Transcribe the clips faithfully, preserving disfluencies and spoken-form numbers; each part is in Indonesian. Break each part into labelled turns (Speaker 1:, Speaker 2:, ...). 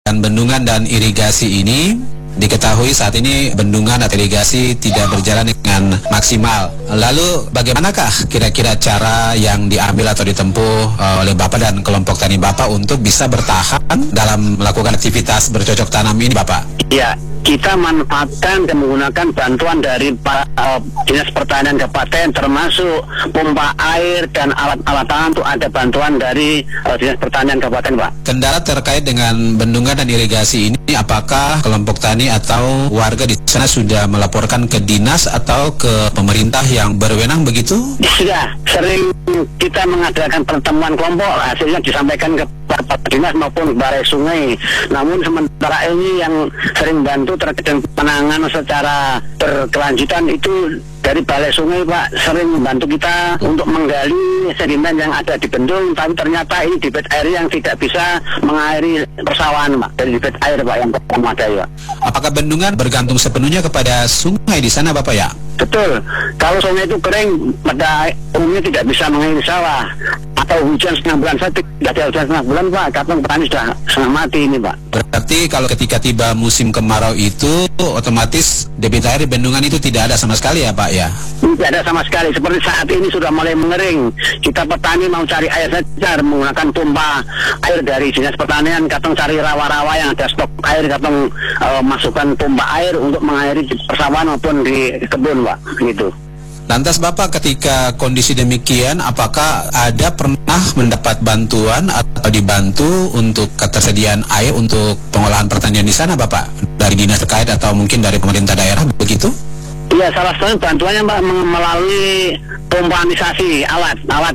Speaker 1: bendungan dan irigasi ini, diketahui saat ini bendungan atau irigasi tidak berjalan dengan maksimal. Lalu bagaimanakah kira-kira cara yang diambil atau ditempuh uh, oleh Bapak dan kelompok tani Bapak untuk bisa bertahan dalam melakukan aktivitas bercocok tanam ini, Bapak?
Speaker 2: Ya, kita manfaatkan dan menggunakan bantuan dari uh, Dinas Pertanian Kabupaten, termasuk pompa air dan alat-alat tangan itu ada bantuan dari uh, Dinas Pertanian Kabupaten, Pak.
Speaker 1: Kendala terkait dengan bendungan dan irigasi ini, apakah kelompok tani atau warga di sana sudah melaporkan ke dinas atau ke pemerintah yang berwenang begitu?
Speaker 2: Sudah, sering kita mengadakan pertemuan kelompok, hasilnya disampaikan ke Bapak Dinas maupun Balai Sungai. Namun sementara ini yang sering bantu terkait dengan penanganan secara berkelanjutan itu dari Balai Sungai, Pak, sering membantu kita untuk menggali sedimen yang ada di bendung, tapi ternyata ini debit air yang tidak bisa mengairi persawahan, Pak, dari debit air, Pak, yang pertama ada, Pak.
Speaker 1: Apakah bendungan bergantung sepenuhnya kepada sungai di sana, Bapak, ya?
Speaker 2: Betul. Kalau sungai itu kering, pada umumnya tidak bisa mengairi sawah. Atau hujan setengah bulan saja, tidak ada hujan setengah bulan, Pak, kapan petani sudah setengah mati ini, Pak.
Speaker 1: Berarti kalau ketika tiba musim kemarau itu, otomatis debit air di bendungan itu tidak ada sama sekali ya, Pak, ya?
Speaker 2: Tidak ada sama sekali. Seperti saat ini sudah mulai mengering. Kita petani mau cari air saja menggunakan pompa air dari Dinas Pertanian, katong cari rawa-rawa yang ada stok air, katong uh, masukkan pompa air untuk mengairi persawahan maupun di kebun, Pak, gitu.
Speaker 1: Lantas Bapak, ketika kondisi demikian, apakah ada pernah mendapat bantuan atau dibantu untuk ketersediaan air untuk pengolahan pertanian di sana, Bapak? Dari dinas terkait atau mungkin dari pemerintah daerah, begitu?
Speaker 2: Iya, salah satu bantuannya, Mbak, melalui pompanisasi alat, alat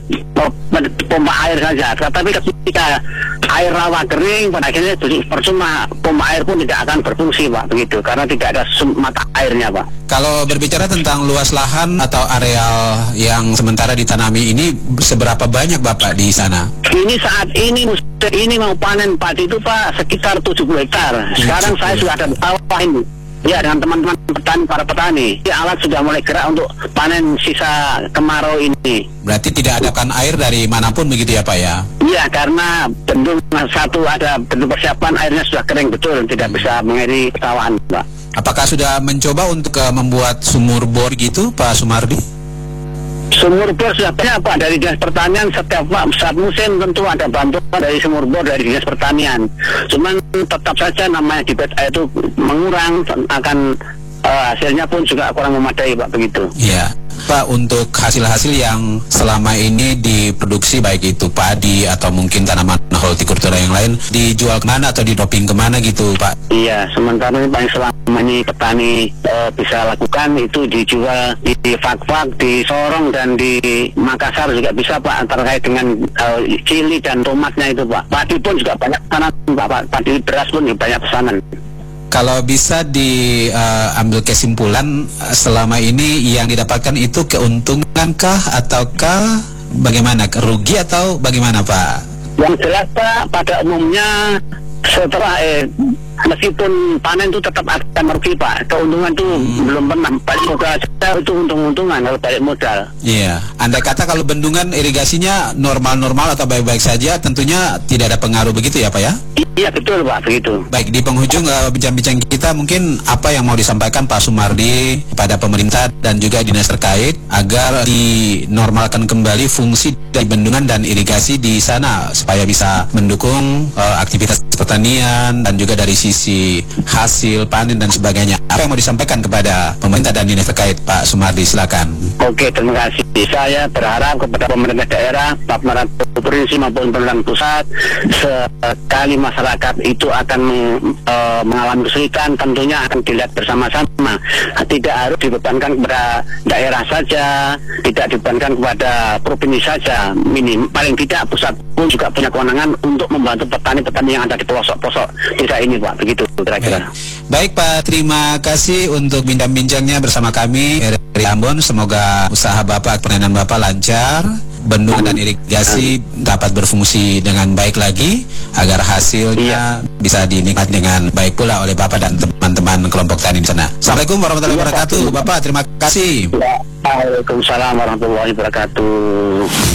Speaker 2: pompa air saja. Tetapi ketika air rawa kering, pada akhirnya percuma, pompa air pun tidak akan berfungsi, Pak, begitu, karena tidak ada mata airnya, Pak.
Speaker 1: Kalau berbicara tentang luas lahan atau areal yang sementara ditanami ini, seberapa banyak, Bapak, di sana?
Speaker 2: Ini saat ini musim ini mau panen padi itu, Pak, sekitar tujuh puluh hektar. Sekarang saya sudah ada bawah ini. Ya, dengan teman-teman petani, para petani. Ya, alat sudah mulai gerak untuk panen sisa kemarau ini.
Speaker 1: Berarti tidak adakan air dari manapun begitu ya, Pak, ya?
Speaker 2: Iya, karena bendung satu ada bendung persiapan, airnya sudah kering, betul, tidak bisa mengairi persawahan, Pak.
Speaker 1: Apakah sudah mencoba untuk uh, membuat sumur bor gitu, Pak Sumardi?
Speaker 2: Sumur bor sudah banyak, Pak, dari Dinas Pertanian. Setiap Pak, saat musim tentu ada bantuan dari sumur bor dari Dinas Pertanian. Cuman tetap saja namanya debit air itu mengurang, akan uh, hasilnya pun juga kurang memadai, Pak, begitu.
Speaker 1: Iya. Pak, untuk hasil-hasil yang selama ini diproduksi, baik itu padi atau mungkin tanaman hortikultura yang lain, dijual kemana atau didoping kemana gitu, Pak?
Speaker 2: Iya, sementara ini paling selama ini petani e, bisa lakukan itu dijual di Fak-Fak, di Sorong, dan di Makassar juga bisa, Pak, terkait dengan e, cili dan tomatnya itu, Pak. Padi pun juga banyak pesanan, Pak. Padi beras pun juga banyak pesanan.
Speaker 1: Kalau bisa diambil uh, kesimpulan, uh, selama ini yang didapatkan itu keuntungankah ataukah bagaimana, rugi atau bagaimana, Pak?
Speaker 2: Yang jelas, Pak, pada umumnya setelah eh, meskipun panen itu tetap akan merugi, Pak. Keuntungan itu hmm. belum pernah. Balik modal saja itu untung-untungan kalau balik modal.
Speaker 1: Iya. Andai kata kalau bendungan irigasinya normal-normal atau baik-baik saja, tentunya tidak ada pengaruh begitu ya, Pak, ya?
Speaker 2: Iya, betul, Pak, begitu.
Speaker 1: Baik, di penghujung uh, bincang-bincang kita, mungkin apa yang mau disampaikan Pak Sumardi pada pemerintah dan juga dinas terkait agar dinormalkan kembali fungsi dari bendungan dan irigasi di sana supaya bisa mendukung uh, aktivitas pertanian dan juga dari sisi hasil panen dan sebagainya. Apa yang mau disampaikan kepada pemerintah dan dinas terkait, Pak Sumardi? Silakan.
Speaker 2: Oke, terima kasih. Saya berharap kepada pemerintah daerah, pemerintah provinsi maupun pemerintah pusat, sekali masyarakat itu akan e, mengalami kesulitan, tentunya akan dilihat bersama-sama. Tidak harus dibebankan kepada daerah saja, tidak dibebankan kepada provinsi saja. Minim, paling tidak pusat pun juga punya kewenangan untuk membantu petani-petani yang ada di pelosok-pelosok desa ini, Pak. Begitu kira-kira.
Speaker 1: Baik, Pak, terima kasih untuk bincang-bincangnya bersama kami dari Ambon. Semoga usaha Bapak, pertanian Bapak lancar, bendungan dan irigasi dapat berfungsi dengan baik lagi, agar hasilnya iya. bisa dinikmati dengan baik pula oleh Bapak dan teman-teman kelompok tani di sana. Assalamualaikum warahmatullahi wabarakatuh. Bapak, terima kasih.
Speaker 2: Waalaikumsalam warahmatullahi wabarakatuh.